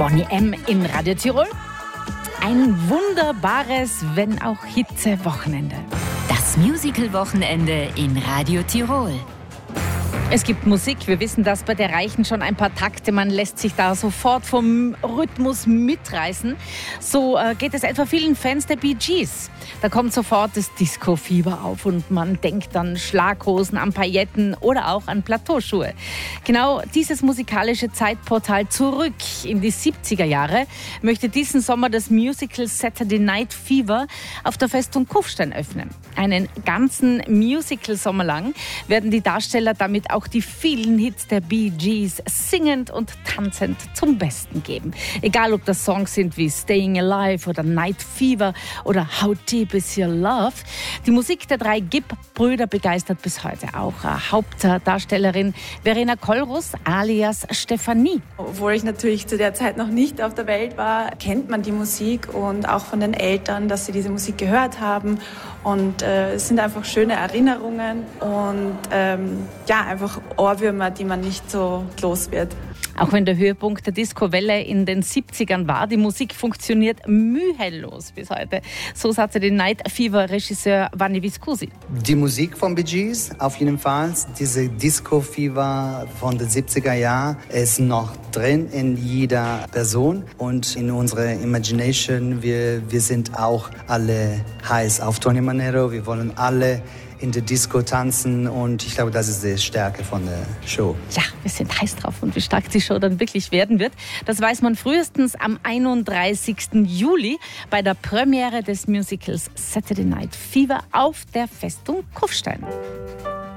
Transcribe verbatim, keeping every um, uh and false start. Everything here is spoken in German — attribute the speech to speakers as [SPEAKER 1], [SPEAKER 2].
[SPEAKER 1] Bonnie M. in Radio Tirol. Ein wunderbares, wenn auch Hitze-Wochenende.
[SPEAKER 2] Das Musical-Wochenende in Radio Tirol.
[SPEAKER 1] Es gibt Musik, wir wissen das, bei der reichen schon ein paar Takte. Man lässt sich da sofort vom Rhythmus mitreißen. So äh, geht es etwa vielen Fans der Bee Gees. Da kommt sofort das Disco-Fieber auf und man denkt an Schlaghosen, an Pailletten oder auch an Plateauschuhe. Genau dieses musikalische Zeitportal zurück in die siebziger Jahre möchte diesen Sommer das Musical Saturday Night Fever auf der Festung Kufstein öffnen. Einen ganzen Musical-Sommer lang werden die Darsteller damit auch die vielen Hits der Bee Gees singend und tanzend zum Besten geben. Egal, ob das Songs sind wie Staying Alive oder Night Fever oder How Deep Is Your Love. Die Musik der drei Gibb-Brüder begeistert bis heute auch. Hauptdarstellerin Verena Kollrus alias Stefanie.
[SPEAKER 3] Obwohl ich natürlich zu der Zeit noch nicht auf der Welt war, kennt man die Musik und auch von den Eltern, dass sie diese Musik gehört haben. Und äh, es sind einfach schöne Erinnerungen und ähm, ja, einfach Ohrwürmer, die man nicht so los wird.
[SPEAKER 1] Auch wenn der Höhepunkt der Disco-Welle in den siebzigern war, die Musik funktioniert mühelos bis heute. So sagte der Night Fever-Regisseur Vanni Viscusi.
[SPEAKER 4] Die Musik von Bee Gees, auf jeden Fall, diese Disco-Fever von den siebziger Jahren ist noch drin in jeder Person und in unserer Imagination. Wir, wir sind auch alle heiß auf Tony Manero. Wir wollen alle in der Disco tanzen und ich glaube, das ist die Stärke von der Show.
[SPEAKER 1] Ja, wir sind heiß drauf und wie stark die Show dann wirklich werden wird, das weiß man frühestens am einunddreißigsten Juli bei der Premiere des Musicals Saturday Night Fever auf der Festung Kufstein.